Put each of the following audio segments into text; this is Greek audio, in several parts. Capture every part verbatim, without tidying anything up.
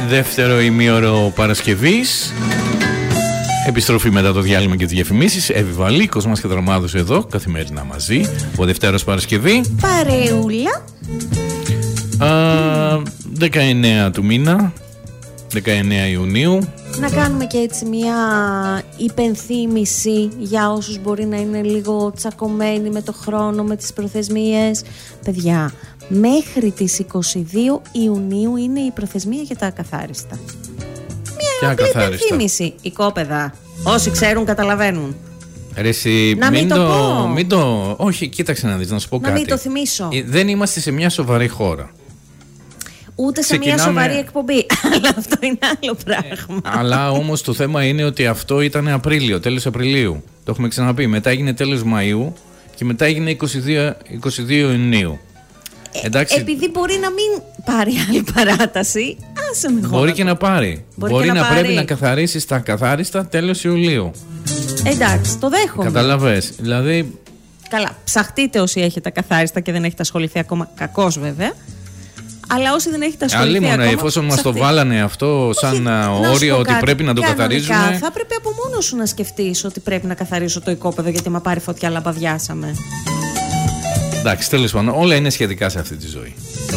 Δεύτερο ημίωρο Παρασκευής. Επιστροφή μετά το διάλειμμα και τις διαφημίσεις. Εύη Βαλή, Κοσμάς και Δραμάδος εδώ, καθημερινά μαζί. Ο Δευτέρος Παρασκευή. Παρεούλα. Α, δεκαεννέα του μήνα, δεκαεννέα Ιουνίου. Να κάνουμε και έτσι μια υπενθύμηση για όσους μπορεί να είναι λίγο τσακωμένοι με το χρόνο, με τις προθεσμίες. Παιδιά, μέχρι τις είκοσι δύο Ιουνίου είναι η προθεσμία για τα ακαθάριστα. Μια απλή υπενθύμηση. Οικόπεδα, όσοι ξέρουν καταλαβαίνουν. Ρε εσύ, να μην μην το, το, πω. μην το... Όχι, κοίταξε να δεις, να σου πω να κάτι. μην το θυμίσω. Δεν είμαστε σε μια σοβαρή χώρα. Ούτε σε Ξεκινάμε... μια σοβαρή εκπομπή. Αλλά αυτό είναι άλλο πράγμα. Αλλά όμως το θέμα είναι ότι αυτό ήταν Απρίλιο, τέλος Απριλίου. Το έχουμε ξαναπεί. Μετά έγινε τέλος Μαΐου και μετά έγινε είκοσι δύο, είκοσι δύο Ιουνίου. Εντάξει. Επειδή μπορεί να μην πάρει άλλη παράταση, άσε με χώρα. Μπορεί και να πάρει. Μπορεί, μπορεί να, να πρέπει να καθαρίσει τα καθάριστα τέλος Ιουλίου. Εντάξει, το δέχομαι. Καταλαβες. Δηλαδή. Καλά, ψαχτείτε όσοι έχετε καθάριστα και δεν έχετε ασχοληθεί ακόμα. Κακώς βέβαια. Αλλά όσοι δεν έχετε ασχοληθεί ακόμα. ακόμα. Εφόσον μας το βάλανε αυτό σαν Όχι, όριο ότι κάτι, πρέπει να το κανονικά, καθαρίζουμε. Θα πρέπει από μόνο σου να σκεφτείς ότι πρέπει να καθαρίσω το οικόπεδο γιατί μα πάρει φωτιά λαμπαδιάσαμε. Εντάξει, τέλος πάντων, όλα είναι σχετικά σε αυτή τη ζωή.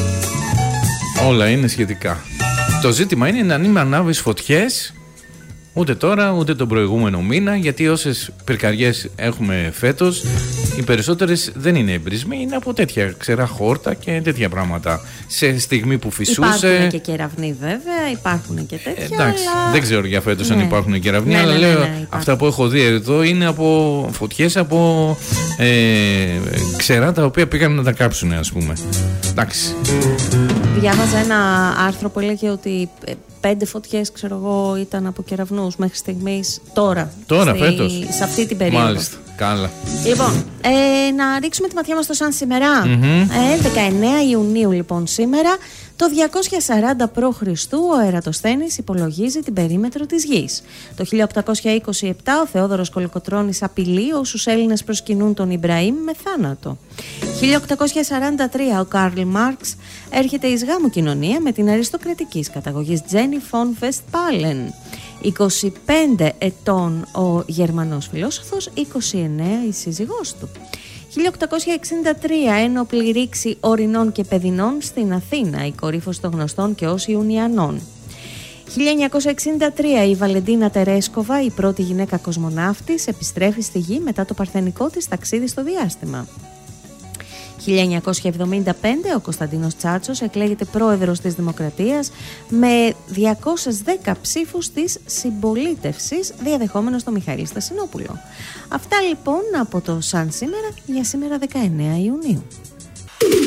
Όλα είναι σχετικά. Το ζήτημα είναι να μην ανάβεις φωτιές ούτε τώρα ούτε τον προηγούμενο μήνα, γιατί όσες πυρκαγιές έχουμε φέτος, οι περισσότερες δεν είναι εμπρισμοί, είναι από τέτοια ξερά χόρτα και τέτοια πράγματα. Σε στιγμή που φυσούσε. Υπάρχουν και κεραυνοί βέβαια, υπάρχουν και τέτοια. Ε, εντάξει, αλλά... δεν ξέρω για φέτος ναι. αν υπάρχουν κεραυνοί, ναι, αλλά ναι, λέω ναι, ναι, αυτά που έχω δει εδώ είναι από φωτιές από ε, ξερά τα οποία πήγαν να τα κάψουν, ας πούμε. Εντάξει. Διάβαζα ένα άρθρο που έλεγε ότι πέντε φωτιές, ξέρω εγώ, ήταν από κεραυνούς μέχρι στιγμής τώρα. Τώρα, στη, φέτος. Σε αυτή την περίοδο. Μάλιστα. Καλά. Λοιπόν, ε, να ρίξουμε τη ματιά μας στο σαν σήμερα. Mm-hmm. Ε, δεκαεννέα Ιουνίου λοιπόν σήμερα. Το διακόσια σαράντα προ Χριστού ο Ερατοσθένης υπολογίζει την περίμετρο της γης. Το χίλια οκτακόσια είκοσι επτά ο Θεόδωρος Κολοκοτρώνης απειλεί όσους Έλληνες προσκυνούν τον Ιμπραήμ με θάνατο. χίλια οκτακόσια σαράντα τρία ο Καρλ Μάρξ έρχεται εις γάμο κοινωνία με την αριστοκρατικής καταγωγής Τζένι Φον Βεστπάλεν. είκοσι πέντε ετών ο Γερμανός φιλόσοφος, είκοσι εννέα η σύζυγός του. χίλια οκτακόσια εξήντα τρία ένοπλη ρήξη ορεινών και παιδινών στην Αθήνα, η κορύφωση των γνωστών και ως Ιουνιανών. χίλια εννιακόσια εξήντα τρία η Βαλεντίνα Τερέσκοβα, η πρώτη γυναίκα κοσμοναύτης, επιστρέφει στη Γη μετά το παρθενικό της ταξίδι στο διάστημα. χίλια εννιακόσια εβδομήντα πέντε ο Κωνσταντίνος Τσάτσος εκλέγεται πρόεδρος της Δημοκρατίας με διακόσιες δέκα ψήφους της συμπολίτευσης, διαδεχόμενος τον Μιχαήλ Στασινόπουλο. Αυτά λοιπόν από το σαν σήμερα για σήμερα δεκαεννέα Ιουνίου.